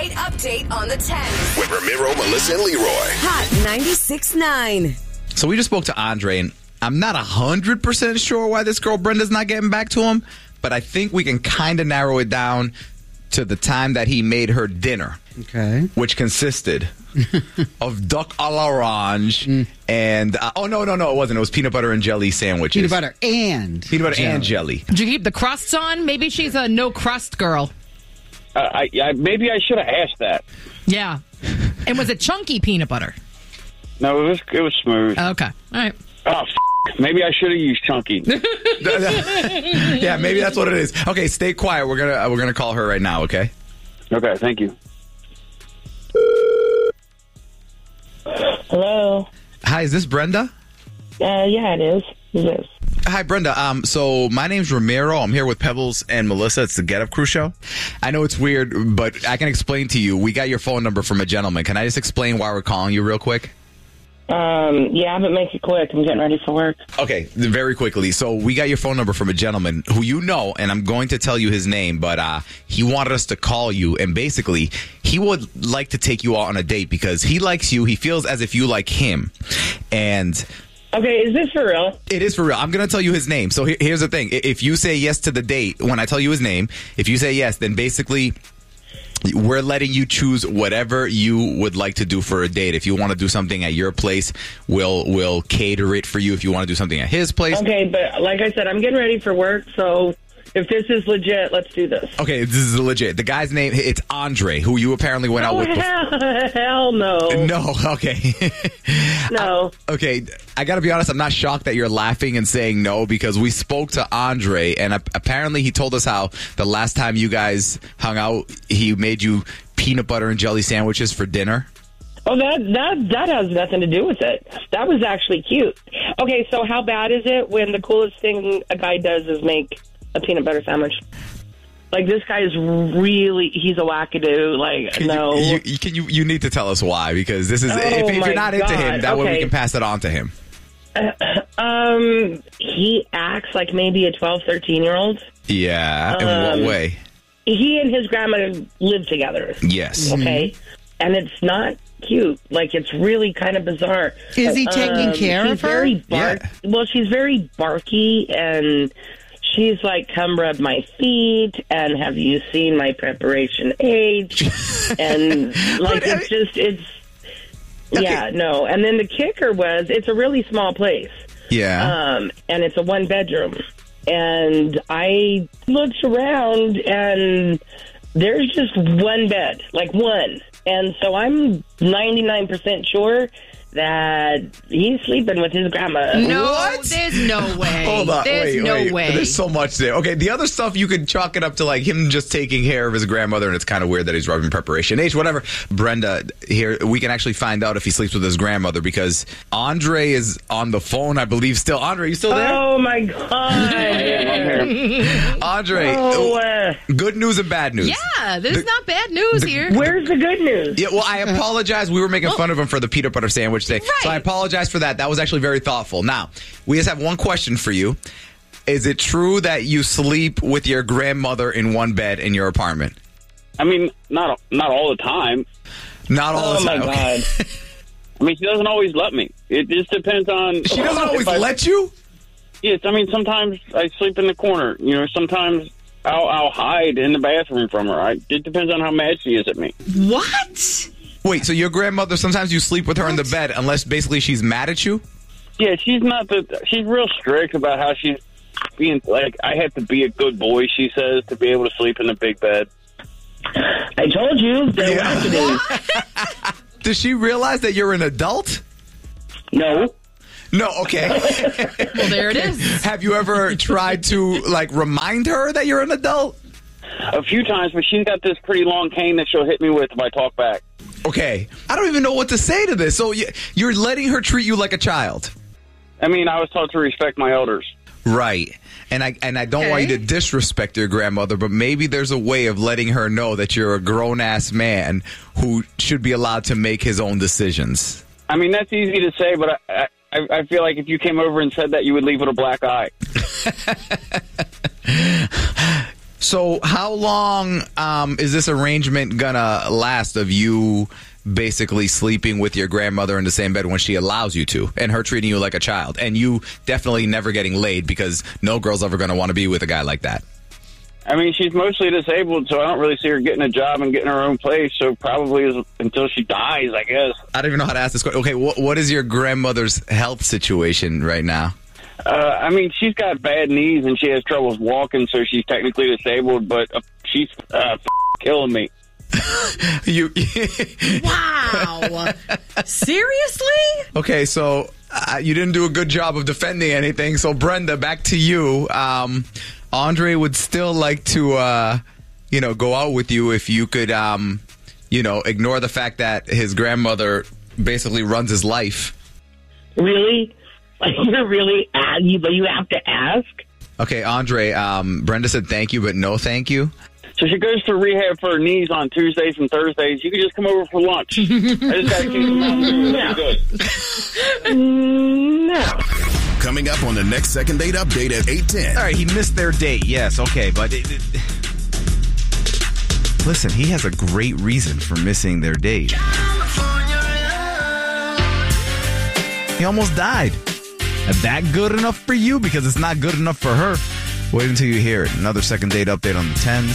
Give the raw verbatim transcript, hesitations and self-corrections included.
Update on the tens. With Ramiro, Melissa, and Leroy. Hot ninety-six point nine. So we just spoke to Andre, and I'm not one hundred percent sure why this girl Brenda's not getting back to him, but I think we can kind of narrow it down to the time that he made her dinner. Okay. Which consisted of duck a l'orange mm. and, uh, oh, no, no, no, it wasn't. It was peanut butter and jelly sandwiches. Peanut butter and Peanut butter jelly. and jelly. Did you keep the crusts on? Maybe she's a no-crust girl. Uh, I, I maybe I should have asked that. Yeah. And was it chunky peanut butter? No, it was it was smooth. Okay. All right. Oh, f- maybe I should have used chunky. Yeah, maybe that's what it is. Okay, stay quiet. We're gonna uh, we're gonna call her right now. Okay. Okay. Thank you. Hello. Hi, is this Brenda? Uh, yeah, it is. It is. Hi, Brenda. Um, so my name's Ramiro. I'm here with Pebbles and Melissa. It's the Get Up Crew show. I know it's weird, but I can explain to you. We got your phone number from a gentleman. Can I just explain why we're calling you real quick? Um, yeah, but make it quick. I'm getting ready for work. Okay, very quickly. So we got your phone number from a gentleman who you know, and I'm going to tell you his name, but uh, he wanted us to call you, and basically he would like to take you out on a date because he likes you. He feels as if you like him, and... Okay, is this for real? It is for real. I'm going to tell you his name. So he- here's the thing. If you say yes to the date, when I tell you his name, if you say yes, then basically we're letting you choose whatever you would like to do for a date. If you want to do something at your place, we'll we'll cater it for you. If you want to do something at his place. Okay, but like I said, I'm getting ready for work, so if this is legit, let's do this. Okay, this is legit. The guy's name, it's Andre, who you apparently went out oh, with before. Hell, hell no. No, okay. No. I, okay, I got to be honest, I'm not shocked that you're laughing and saying no because we spoke to Andre, and apparently he told us how the last time you guys hung out, he made you peanut butter and jelly sandwiches for dinner. Oh, that, that, that has nothing to do with it. That was actually cute. Okay, so how bad is it when the coolest thing a guy does is make a peanut butter sandwich? Like, this guy is really, he's a wackadoo. Like, can no. You, you, can you, you need to tell us why, because this is, oh if, if you're not God. into him, that okay. way we can pass it on to him. Uh, um, he acts like maybe a twelve, thirteen-year-old. Yeah, in um, what way? He and his grandma live together. Yes. Okay? Mm-hmm. And it's not cute. Like, it's really kind of bizarre. Is he taking um, care she's of her? Very bark- Yeah. Well, she's very barky, and she's like, come rub my feet, and have you seen my preparation age? And, like, But, uh, it's just, it's, Okay. yeah, no. And then the kicker was, it's a really small place. Yeah. Um, and it's a one bedroom. And I looked around, and there's just one bed, like one. And so I'm ninety-nine percent sure that he's sleeping with his grandma. No, What? there's no way. Hold on, There's wait, no wait. way. There's so much there. Okay, the other stuff you could chalk it up to like him just taking care of his grandmother, and it's kind of weird that he's rubbing preparation H, whatever. Brenda, here we can actually find out if he sleeps with his grandmother because Andre is on the phone, I believe. Still, Andre, you still there? Oh, my God. Andre, Oh, uh, good news and bad news. Yeah, there's The- not bad news the- here. where's the good news? Yeah, well, I apologize. We were making fun of him for the peanut butter sandwich today. So I Right. apologize for that. That was actually very thoughtful. Now, we just have one question for you. Is it true that you sleep with your grandmother in one bed in your apartment? I mean, not not all the time. Not all Oh, the my time. Okay. God. I mean, she doesn't always let me. It just depends on. She doesn't always if I- let you? Yes, I mean, sometimes I sleep in the corner. You know, sometimes I'll, I'll hide in the bathroom from her. I, it depends on how mad she is at me. What? Wait, so your grandmother, sometimes you sleep with her in the bed unless basically she's mad at you? Yeah, she's not the. She's real strict about how she's being. Like, I have to be a good boy, she says, to be able to sleep in the big bed. I told you. They're Yeah. wackadoos. Does she realize that you're an adult? No. No, okay. Well, there it is. Have you ever tried to, like, remind her that you're an adult? A few times, but she's got this pretty long cane that she'll hit me with if I talk back. Okay. I don't even know what to say to this. So y- you're letting her treat you like a child? I mean, I was taught to respect my elders. Right. And I and I don't want you to disrespect your grandmother, but maybe there's a way of letting her know that you're a grown-ass man who should be allowed to make his own decisions. I mean, that's easy to say, but I, I, I feel like if you came over and said that, you would leave with a black eye. So how long um, is this arrangement gonna last of you basically sleeping with your grandmother in the same bed when she allows you to, and her treating you like a child, and you definitely never getting laid because no girl's ever gonna want to be with a guy like that? I mean, she's mostly disabled, so I don't really see her getting a job and getting her own place. So probably is, until she dies, I guess. I don't even know how to ask this question. Okay, what, what is your grandmother's health situation right now? Uh, I mean, she's got bad knees and she has troubles walking, so she's technically disabled, but uh, she's uh, f- killing me. you Wow. Seriously? Okay, so uh, you didn't do a good job of defending anything. So Brenda, back to you. Um, Andre would still like to, uh, you know, go out with you if you could, um, you know, ignore the fact that his grandmother basically runs his life. Really? Like, you're really, uh, you, but you have to ask? Okay, Andre, um, Brenda said thank you, but no thank you. So she goes to rehab for her knees on Tuesdays and Thursdays. You can just come over for lunch. I just got to keep them out. Really good. No. Coming up on the next second date update at eight ten. All right, he missed their date. Yes, okay, but it, it, listen, he has a great reason for missing their date. He almost died. Is that good enough for you? Because it's not good enough for her. Wait until you hear it. Another second date update on the tens.